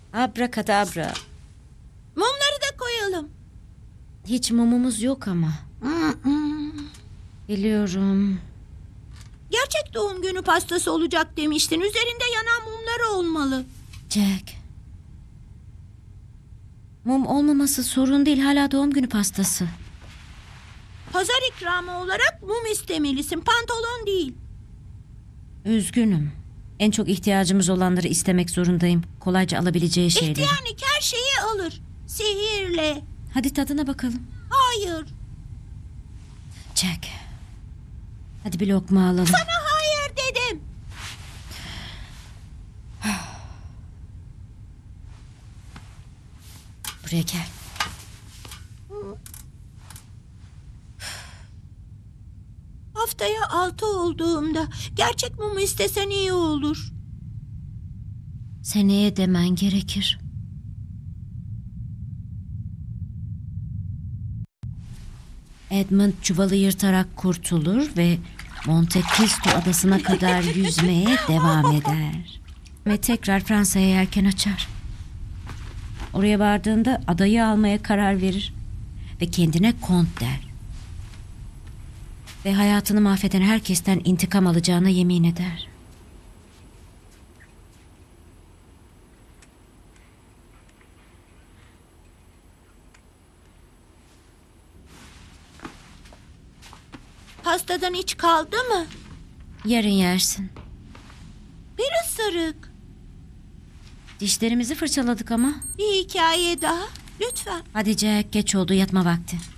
Abrakadabra. Mumları da koyalım. Hiç mumumuz yok ama. Biliyorum. Gerçek doğum günü pastası olacak demiştin. Üzerinde yanan mumlar olmalı. Jack. Mum olmaması sorun değil. Hala doğum günü pastası. Pazar ikramı olarak mum istemelisin. Pantolon değil. Üzgünüm. En çok ihtiyacımız olanları istemek zorundayım. Kolayca alabileceği şeyleri. İhtiyarnik her şeyi alır. Sihirle. Hadi tadına bakalım. Hayır. Jack. Hadi bir lokma alalım. Sana hayır dedim. Buraya gel. Haftaya 6 olduğumda gerçek mumu istesen iyi olur. Seneye demen gerekir. Edmund çuvalı yırtarak kurtulur ve Monte Cristo adasına kadar yüzmeye devam eder. Ve tekrar Fransa'ya yelken açar. Oraya vardığında adayı almaya karar verir. Ve kendine kont der. Ve hayatını mahveden herkesten intikam alacağına yemin eder. Pastadan hiç kaldı mı? Yarın yersin. Bir ısırık. Dişlerimizi fırçaladık ama. Bir hikaye daha. Lütfen. Hadi Jack, geç oldu, yatma vakti.